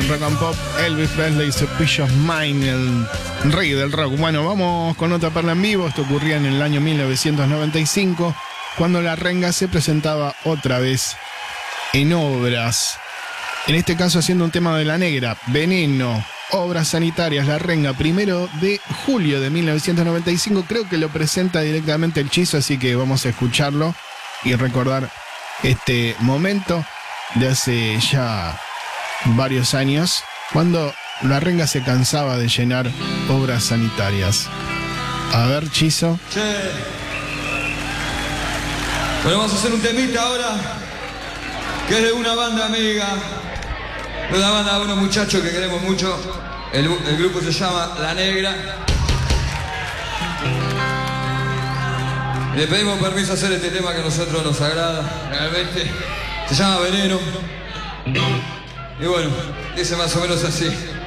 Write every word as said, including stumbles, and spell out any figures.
en Rock and Pop, Elvis Presley, Peace of Mind, el rey del rock. Bueno, vamos con otra perla en vivo. Esto ocurría en el año mil novecientos noventa y cinco, cuando La Renga se presentaba otra vez en Obras. En este caso haciendo un tema de La Negra, Veneno, Obras Sanitarias, La Renga, primero de julio de mil novecientos noventa y cinco. Creo que lo presenta directamente el Chizo, así que vamos a escucharlo y recordar este momento de hace ya varios años, cuando La Renga se cansaba de llenar obras sanitarias. A ver, Chizo. Che. Bueno, vamos a hacer un temita ahora, que es de una banda amiga, de una banda de unos muchachos que queremos mucho. El, el grupo se llama La Negra. Y le pedimos permiso a hacer este tema que a nosotros nos agrada, realmente. Se llama Veneno. Y bueno, dice más o menos así.